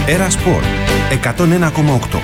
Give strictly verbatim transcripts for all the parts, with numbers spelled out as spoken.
Έρα Σπορ εκατόν ένα κόμμα οκτώ.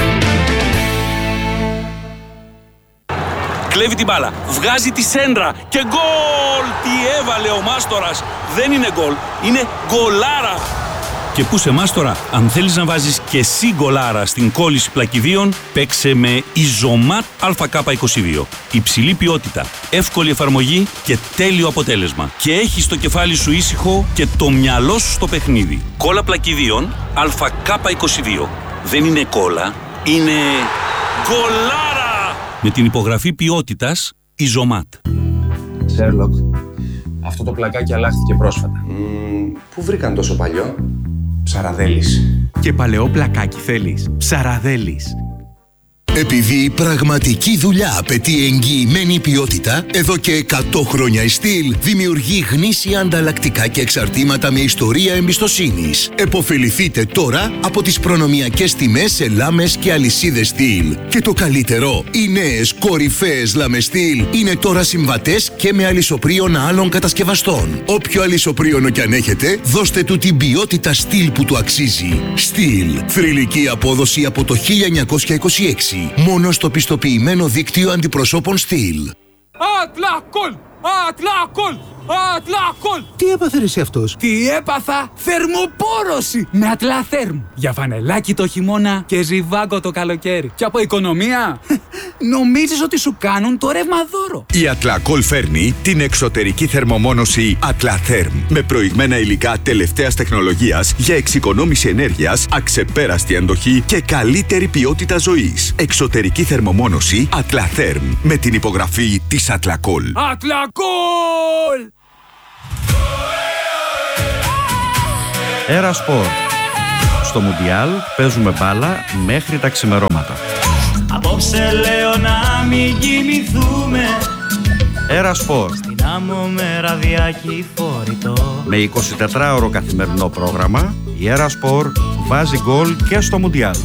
Κλέβει την μπάλα, βγάζει τη σέντρα και γκολ! Τι έβαλε ο Μάστορας! Δεν είναι γκολ, είναι γκολάρα! Και πού σε Μάστορα, αν θέλεις να βάζεις και εσύ γκολάρα στην κόλληση πλακιδίων, παίξε με Ιζωμάτ Α Κ είκοσι δύο. Υψηλή ποιότητα, εύκολη εφαρμογή και τέλειο αποτέλεσμα. Και έχεις το κεφάλι σου ήσυχο και το μυαλό σου στο παιχνίδι. Κόλλα πλακιδίων Α Κ είκοσι δύο. Δεν είναι κόλλα, είναι γκολάρα! Με την υπογραφή ποιότητας Ιζωμάτ. Σέρλοκ, αυτό το πλακάκι αλλάχθηκε πρόσφατα. Mm, πού βρήκαν τόσο παλιό? Ψαραδέλης. Και παλαιό πλακάκι θέλεις? Ψαραδέλης. Επειδή η πραγματική δουλειά απαιτεί εγγυημένη ποιότητα, εδώ και εκατό χρόνια η Στυλ δημιουργεί γνήσια ανταλλακτικά και εξαρτήματα με ιστορία εμπιστοσύνης. Εποφεληθείτε τώρα από τις προνομιακές τιμές σε λάμες και αλυσίδες Στυλ. Και το καλύτερο, οι νέες κορυφαίες λάμες Στυλ είναι τώρα συμβατές και με αλυσοπρίωνα άλλων κατασκευαστών. Όποιο αλυσοπρίωνο κι αν έχετε, δώστε του την ποιότητα Στυλ που του αξίζει. Στυλ, θρυλική απόδοση από το χίλια εννιακόσια είκοσι έξι. Μόνο στο πιστοποιημένο δίκτυο αντιπροσώπων Στυλ. Ατλακόλ! Ατλακόλ! Ατλακόλ! Τι έπαθε ρε εσύ αυτός? Τι έπαθα? Θερμοπόρωση με Ατλαθέρμ. Για φανελάκι το χειμώνα και ζιβάγκο το καλοκαίρι. Και από οικονομία, νομίζεις ότι σου κάνουν το ρεύμα δώρο. Η Ατλακόλ φέρνει την εξωτερική θερμομόνωση Ατλαθέρμ με προηγμένα υλικά τελευταίας τεχνολογίας για εξοικονόμηση ενέργειας, αξεπέραστη αντοχή και καλύτερη ποιότητα ζωής. Εξωτερική θερμομόνωση Ατλαθέρμ με την υπογραφή της Ατλακόλ. Ατλακόλ! Έρα Σπορ. Στο Μουντιάλ παίζουμε μπάλα μέχρι τα ξημερώματα. Απόψε λέω να μην κοιμηθούμε. Έρα Σπορ. Στην άμμο με ραδιάκι φορητό. Με εικοσιτετράωρο καθημερινό πρόγραμμα, η Έρα Σπορ βάζει γκολ και στο Μουντιάλ.